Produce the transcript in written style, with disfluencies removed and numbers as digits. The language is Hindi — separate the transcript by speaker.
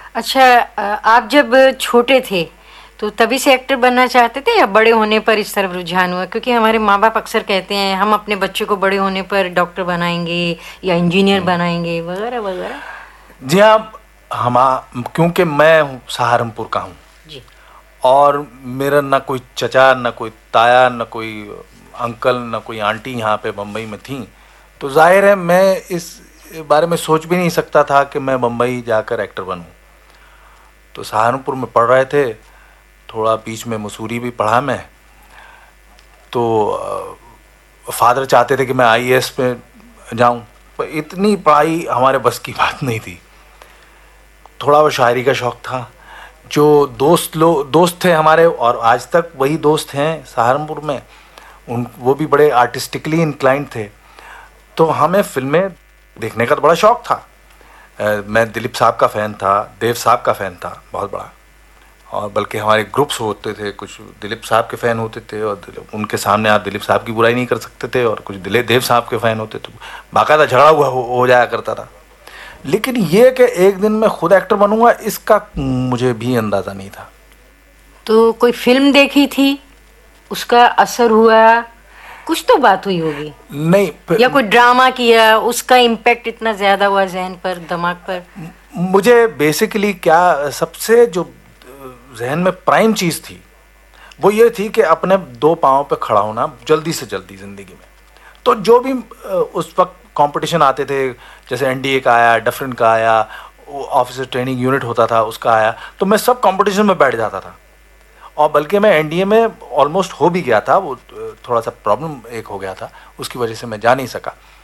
Speaker 1: अच्छा, आप जब छोटे थे तो तभी से एक्टर बनना चाहते थे या बड़े होने पर इस तरफ रुझान हुआ? क्योंकि हमारे माँ बाप अक्सर कहते हैं हम अपने बच्चे को बड़े होने पर डॉक्टर बनाएंगे या इंजीनियर बनाएंगे वगैरह वगैरह।
Speaker 2: जी हाँ, हम क्योंकि मैं सहारनपुर का हूँ
Speaker 1: जी।
Speaker 2: और मेरा ना कोई चचा, ना कोई ताया, ना कोई अंकल, ना कोई आंटी यहाँ पे बम्बई में थी, तो जाहिर है मैं इस बारे में सोच भी नहीं सकता था कि मैं बम्बई जाकर एक्टर बनूं। तो सहारनपुर में पढ़ रहे थे, थोड़ा बीच में मसूरी भी पढ़ा मैं। तो फादर चाहते थे कि मैं आईएएस पे जाऊं, पर इतनी पढ़ाई हमारे बस की बात नहीं थी। थोड़ा वो शायरी का शौक़ था। जो दोस्त थे हमारे, और आज तक वही दोस्त हैं सहारनपुर में, वो भी बड़े आर्टिस्टिकली इंक्लाइंड थे। तो हमें फिल्में देखने का तो बड़ा शौक़ था। मैं दिलीप साहब का फ़ैन था, देव साहब का फ़ैन था बहुत बड़ा, और बल्कि हमारे ग्रुप्स होते थे, कुछ दिलीप साहब के फ़ैन होते थे और उनके सामने आप दिलीप साहब की बुराई नहीं कर सकते थे, और कुछ देव साहब के फ़ैन होते थे, बाकायदा झगड़ा हो जाया करता था। लेकिन ये कि एक दिन मैं खुद एक्टर बनूंगा, इसका मुझे भी अंदाज़ा नहीं था।
Speaker 1: तो कोई फिल्म देखी थी, उसका असर हुआ, कुछ तो बात हुई होगी?
Speaker 2: नहीं,
Speaker 1: या कोई ड्रामा किया, उसका इम्पैक्ट इतना ज्यादा हुआ जहन पर, दिमाग पर?
Speaker 2: मुझे बेसिकली क्या, सबसे जो जहन में प्राइम चीज़ थी वो ये थी कि अपने दो पाँव पे खड़ा होना जल्दी से जल्दी ज़िंदगी में। तो जो भी उस वक्त कंपटीशन आते थे, जैसे एनडीए का आया, डफरिन का आया, ऑफिसर ट्रेनिंग यूनिट होता था उसका आया, तो मैं सब कंपटीशन में बैठ जाता था। और बल्कि मैं एनडीए में ऑलमोस्ट हो भी गया था, वो थोड़ा सा प्रॉब्लम एक हो गया था, उसकी वजह से मैं जा नहीं सका।